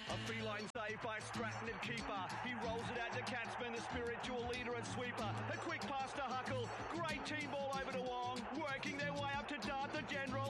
A feline save by Stratton and keeper. He rolls it out to Katzman, the spiritual leader and sweeper. A quick pass to Huckle. Great team ball over to Wong. Working their way up to Dart, the general.